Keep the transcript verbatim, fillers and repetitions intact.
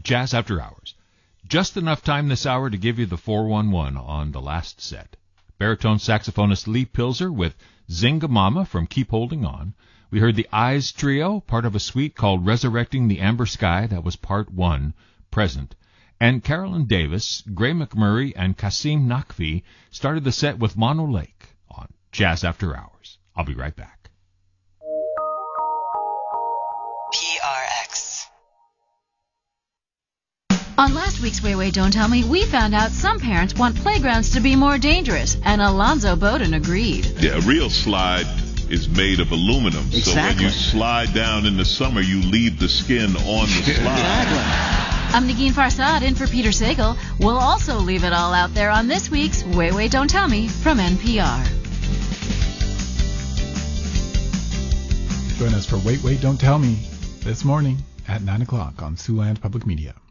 Jazz After Hours. Just enough time this hour to give you the four one one on the last set. Baritone saxophonist Lee Pilzer with Zinga Mama from Keep Holding On. We heard the Eyes Trio, part of a suite called Resurrecting the Amber Sky. That was part one, Present. And Carolyn Davis, Gray McMurray, and Kasim Nakvi started the set with Mono Lake on Jazz After Hours. I'll be right back. P R X. On last week's Wait, Wait, Don't Tell Me, we found out some parents want playgrounds to be more dangerous, and Alonzo Bowden agreed. Yeah, a real slide is made of aluminum. Exactly. So when you slide down in the summer, you leave the skin on the slide. Exactly. I'm Negin Farsad in for Peter Sagal. We'll also leave it all out there on this week's Wait, Wait, Don't Tell Me from N P R. Join us for Wait, Wait, Don't Tell Me this morning at nine o'clock on Siouxland Public Media.